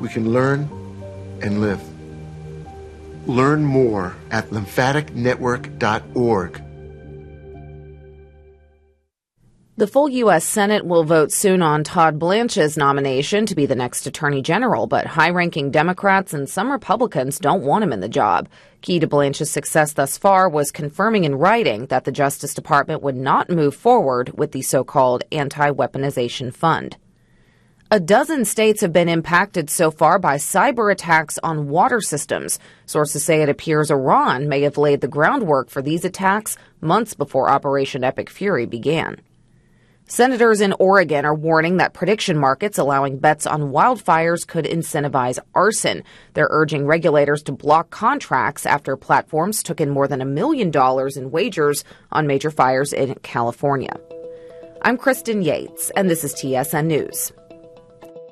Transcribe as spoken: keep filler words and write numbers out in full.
we can learn and live. Learn more at lymphatic network dot org. The full U S Senate will vote soon on Todd Blanche's nomination to be the next Attorney General, but high-ranking Democrats and some Republicans don't want him in the job. Key to Blanche's success thus far was confirming in writing that the Justice Department would not move forward with the so-called anti-weaponization fund. A dozen states have been impacted so far by cyber attacks on water systems. Sources say it appears Iran may have laid the groundwork for these attacks months before Operation Epic Fury began. Senators in Oregon are warning that prediction markets allowing bets on wildfires could incentivize arson. They're urging regulators to block contracts after platforms took in more than a million dollars in wagers on major fires in California. I'm Kristen Yates, and this is T S N News.